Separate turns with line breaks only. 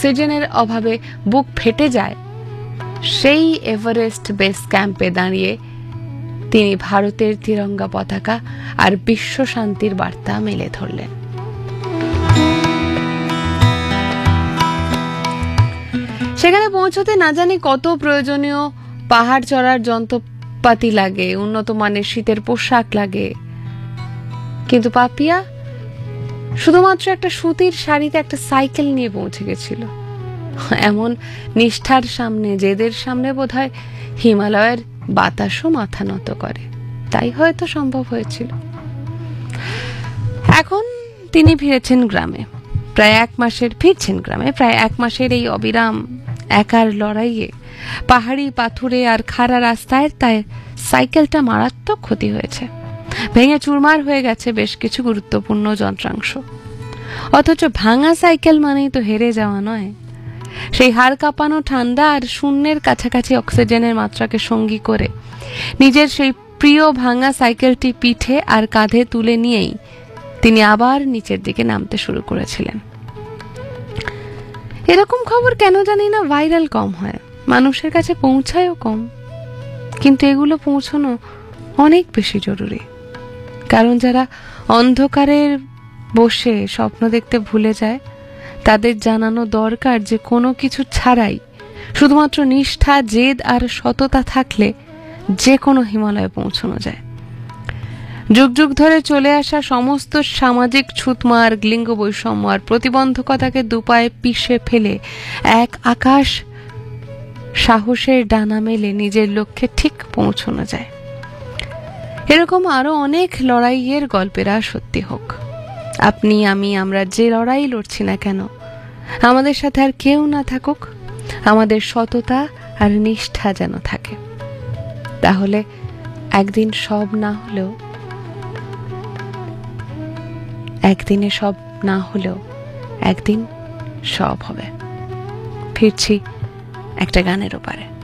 অক্সিজেনের অভাবে বুক ফেটে যায়, সেই এভারেস্ট বেস ক্যাম্পে দাঁড়িয়ে তিনি ভারতের তিরঙ্গা পতাকা আর বিশ্ব শান্তির বার্তা মেলে ধরলেন। সেখানে পৌঁছতে না জানি কত প্রয়োজনীয় পাহাড় চড়ার যন্ত্রপাতি লাগে, উন্নত মানের শীতের পোশাক লাগে, কিন্তু পাপিয়া শুধুমাত্র একটা সুতির শাড়িতে একটা সাইকেল নিয়ে পৌঁছে গেছিল। এমন নিষ্ঠার সামনে, জেদের সামনে বোধহয় হিমালয়ের বাতাসও মাথা নত করে, তাই হয়তো সম্ভব হয়েছিল। এখন তিনি ফিরছেন গ্রামে, প্রায় এক মাসের এই অবিরাম একার লড়াইয়ে পাহাড়ি পাথুরে আর খাড়া রাস্তায় তাই সাইকেলটা মারাত্মক ক্ষতি হয়েছে, ভেঙে চুরমার হয়ে গেছে বেশ কিছু গুরুত্বপূর্ণ যন্ত্রাংশ। অথচ ভাঙা সাইকেল মানেই তো হেরে যাওয়া নয়। সেই হাড় কাঁপানো ঠান্ডা আর শূন্যের কাছাকাছি অক্সিজেনের মাত্রাকে সঙ্গী করে নিজের সেই প্রিয় ভাঙা সাইকেলটি পিঠে আর কাঁধে তুলে নিয়েই তিনি আবার নিচের দিকে নামতে শুরু করেছিলেন। এরকম খবর কেন জানি না ভাইরাল কম হয়, মানুষের কাছে পৌঁছায়ও কম, কিন্তু এগুলো পৌঁছানো অনেক বেশি জরুরি। কারণ যারা অন্ধকারের বসে স্বপ্ন দেখতে ভুলে যায়, তাদের জানানো দরকার যে কোনো কিছু ছাড়াই শুধুমাত্র নিষ্ঠা, জেদ আর সততা থাকলে যে কোনো হিমালয়ে পৌঁছানো যায়। যুগ যুগ ধরে চলে আসা সমস্ত সামাজিক ছুতমার, লিঙ্গ বৈষম্য আর প্রতিবন্ধকতাকে দুপায়ে পিষে ফেলে এক আকাশ সাহসের ডানা মেলে নিজের লক্ষ্যে ঠিক পৌঁছানো যায়। এরকম আরো অনেক লড়াইয়ের গল্পেরা সত্যি হোক। আপনি, আমি, আমরা যে লড়াই লড়ছি না কেন, আমাদের সাথে আর কেউ না থাকুক, আমাদের সততা আর নিষ্ঠা যেন থাকে। তাহলে একদিন সব না হলেও, একদিনে সব না হলেও একদিন সব হবে। ফিরছি একটা গানের ওপারে।